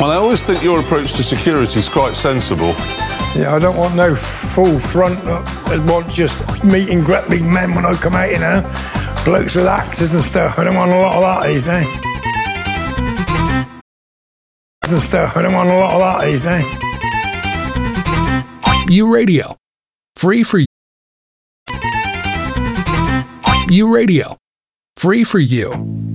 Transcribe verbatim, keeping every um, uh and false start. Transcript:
Well, I always think your approach to security is quite sensible. Yeah, I don't want no full front. I want just meeting grappling men when I come out, you know. Blokes with axes and stuff. I don't want a lot of that these days. And stuff. I don't want a lot of that these days. U Radio. Free for you. U Radio. Free for you.